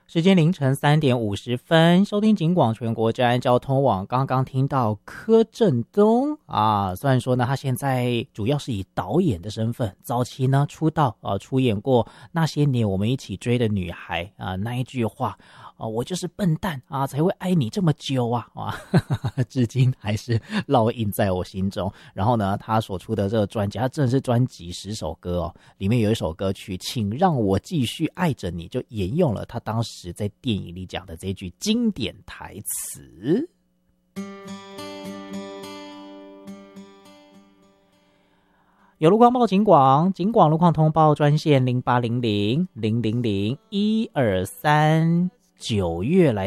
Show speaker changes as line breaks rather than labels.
时间凌晨3:50，收听警广全国治安交通网。刚刚听到柯震东啊，虽然说呢，他现在主要是以导演的身份，早期呢出道出演过《那些年我们一起追的女孩》啊，那一句话我就是笨蛋啊，才会爱你这么久啊至今还是烙印在我心中。然后呢，他所出的这个专辑，他真的是专辑10首歌里面有一首歌曲《请让我继续爱着你》，就沿用了他当时在电影里讲的这句经典台词。有路况报警广路况通报专线0800-000-123，9月来